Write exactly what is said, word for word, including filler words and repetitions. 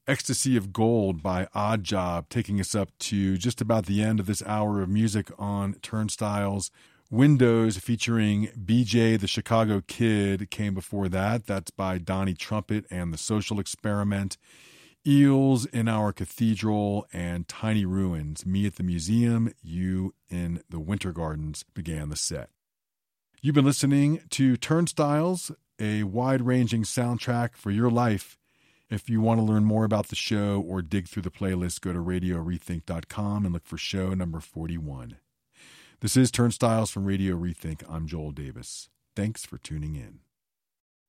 Ecstasy of Gold by Odd Job, taking us up to just about the end of this hour of music on Turnstiles. Windows featuring B J the Chicago Kid came before that. That's by Donnie Trumpet and the Social Experiment. Eels in Our Cathedral and Tiny Ruins, Me at the Museum, You in the Winter Gardens began the set. You've been listening to Turnstiles, a wide-ranging soundtrack for your life. If you want to learn more about the show or dig through the playlist, go to radio rethink dot com and look for show number forty-one. This is Turnstiles from Radio Rethink. I'm Joel Davis. Thanks for tuning in.